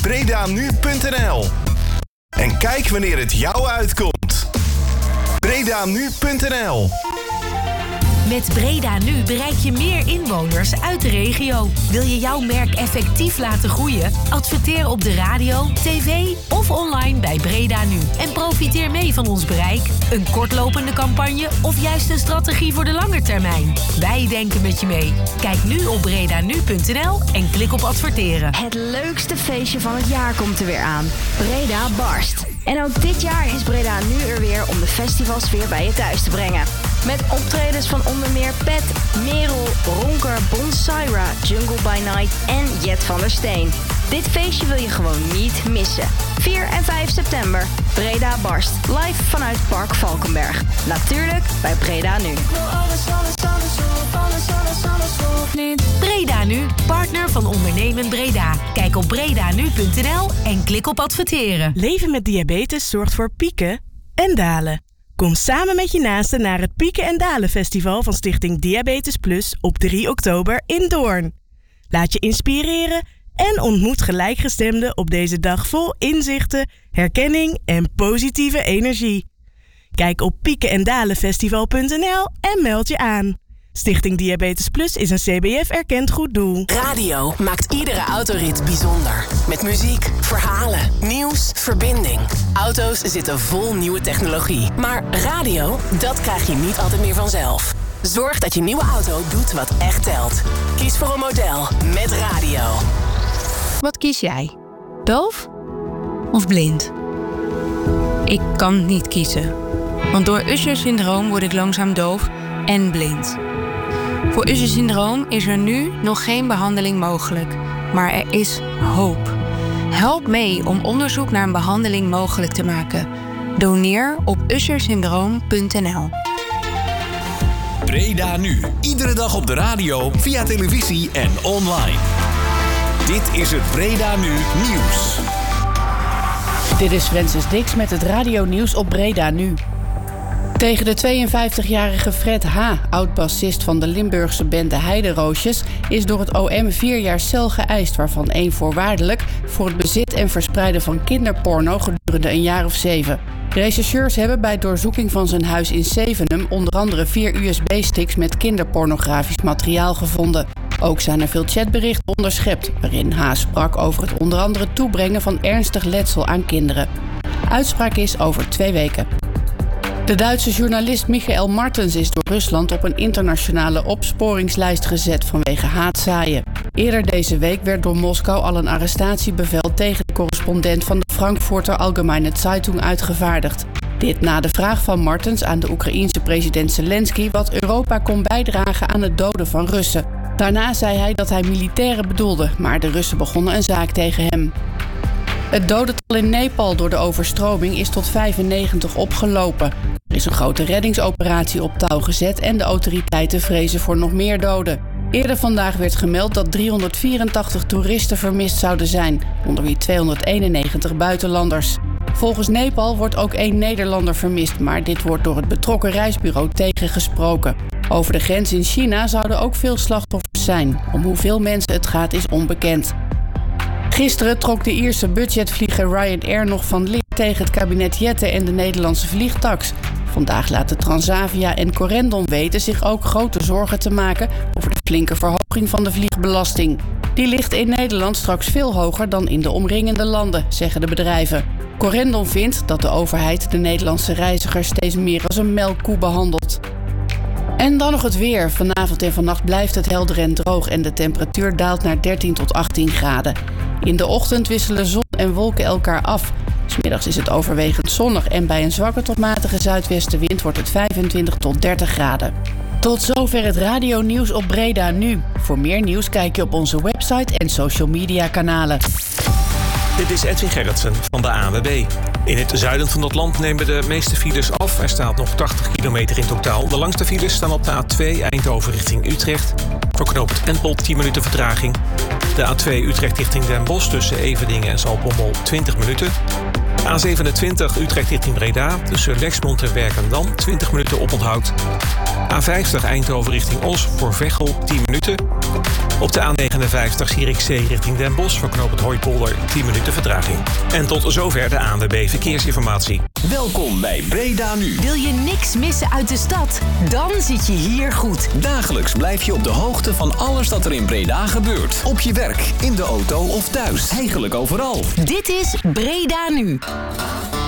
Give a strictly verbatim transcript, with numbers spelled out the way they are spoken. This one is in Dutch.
bredanu punt n l. En kijk wanneer het jou uitkomt. bredanu punt n l. Met Breda Nu bereik je meer inwoners uit de regio. Wil je jouw merk effectief laten groeien? Adverteer op de radio, tv of online bij Breda Nu. En profiteer mee van ons bereik, een kortlopende campagne of juist een strategie voor de lange termijn. Wij denken met je mee. Kijk nu op bredanu punt n l en klik op adverteren. Het leukste feestje van het jaar komt er weer aan. Breda barst. En ook dit jaar is Breda Nu er weer om de festivalsfeer bij je thuis te brengen. Met optredens van onder meer Pet, Merel, Ronker, Bonsaira, Jungle by Night en Jet van der Steen. Dit feestje wil je gewoon niet missen. vier en vijf september, Breda barst. Live vanuit Park Valkenberg. Natuurlijk bij Breda Nu. Breda Nu, partner van Ondernemen Breda. Kijk op bredanu punt n l en klik op adverteren. Leven met diabetes zorgt voor pieken en dalen. Kom samen met je naasten naar het Pieken en Dalen Festival van Stichting Diabetes Plus op drie oktober in Doorn. Laat je inspireren en ontmoet gelijkgestemden op deze dag vol inzichten, herkenning en positieve energie. Kijk op pieken en dalen festival punt n l en meld je aan. Stichting Diabetes Plus is een C B F-erkend goed doel. Radio maakt iedere autorit bijzonder. Met muziek, verhalen, nieuws, verbinding. Auto's zitten vol nieuwe technologie. Maar radio, dat krijg je niet altijd meer vanzelf. Zorg dat je nieuwe auto doet wat echt telt. Kies voor een model met radio. Wat kies jij? Doof of blind? Ik kan niet kiezen. Want door Usher-syndroom word ik langzaam doof en blind. Voor Usher-syndroom is er nu nog geen behandeling mogelijk. Maar er is hoop. Help mee om onderzoek naar een behandeling mogelijk te maken. Doneer op usher syndroom punt n l. Breda Nu. Iedere dag op de radio, via televisie en online. Dit is het Breda Nu Nieuws. Dit is Francis Dix met het radionieuws op Breda Nu. Tegen de tweeënvijftigjarige Fred H., oud-bassist van de Limburgse band De Heideroosjes, is door het O M vier jaar cel geëist, waarvan één voorwaardelijk, voor het bezit en verspreiden van kinderporno gedurende een jaar of zeven. Rechercheurs hebben bij doorzoeking van zijn huis in Zevenum onder andere vier U S B-sticks met kinderpornografisch materiaal gevonden. Ook zijn er veel chatberichten onderschept, waarin H. sprak over het onder andere toebrengen van ernstig letsel aan kinderen. Uitspraak is over twee weken. De Duitse journalist Michael Martens is door Rusland op een internationale opsporingslijst gezet vanwege haatzaaien. Eerder deze week werd door Moskou al een arrestatiebevel tegen de correspondent van de Frankfurter Allgemeine Zeitung uitgevaardigd. Dit na de vraag van Martens aan de Oekraïense president Zelensky wat Europa kon bijdragen aan het doden van Russen. Daarna zei hij dat hij militairen bedoelde, maar de Russen begonnen een zaak tegen hem. Het dodental in Nepal door de overstroming is tot vijfennegentig opgelopen. Er is een grote reddingsoperatie op touw gezet en de autoriteiten vrezen voor nog meer doden. Eerder vandaag werd gemeld dat driehonderdvierentachtig toeristen vermist zouden zijn, onder wie tweehonderdeenennegentig buitenlanders. Volgens Nepal wordt ook één Nederlander vermist, maar dit wordt door het betrokken reisbureau tegengesproken. Over de grens in China zouden ook veel slachtoffers zijn. Om hoeveel mensen het gaat is onbekend. Gisteren trok de Ierse budgetvlieger Ryanair nog van leer tegen het kabinet Jette en de Nederlandse vliegtax. Vandaag laten Transavia en Corendon weten zich ook grote zorgen te maken over de flinke verhoging van de vliegbelasting. Die ligt in Nederland straks veel hoger dan in de omringende landen, zeggen de bedrijven. Corendon vindt dat de overheid de Nederlandse reizigers steeds meer als een melkkoe behandelt. En dan nog het weer. Vanavond en vannacht blijft het helder en droog en de temperatuur daalt naar dertien tot achttien graden. In de ochtend wisselen zon en wolken elkaar af. 'S Middags is het overwegend zonnig en bij een zwakke tot matige zuidwestenwind wordt het vijfentwintig tot dertig graden. Tot zover het radionieuws op Breda Nu. Voor meer nieuws kijk je op onze website en social media kanalen. Dit is Edwin Gerritsen van de A N W B. In het zuiden van het land nemen de meeste files af. Er staat nog tachtig kilometer in totaal. De langste files staan op de A twee Eindhoven richting Utrecht. Voor knooppunt Empel tien minuten vertraging. De A twee Utrecht richting Den Bosch tussen Everdingen en Zaltbommel twintig minuten. A zevenentwintig Utrecht richting Breda tussen Lexmond en Werkendam twintig minuten oponthoud. A vijftig Eindhoven richting Os voor Veghel tien minuten. Op de A negenenvijftig Zierikzee richting Den Bosch voor knooppunt Hooipolder tien minuten vertraging. En tot zover de A N W B Verkeersinformatie. Welkom bij Breda Nu. Wil je niks missen uit de stad? Dan zit je hier goed. Dagelijks blijf je op de hoogte van alles dat er in Breda gebeurt. Op je werk, in de auto of thuis. Eigenlijk overal. Dit is Breda Nu.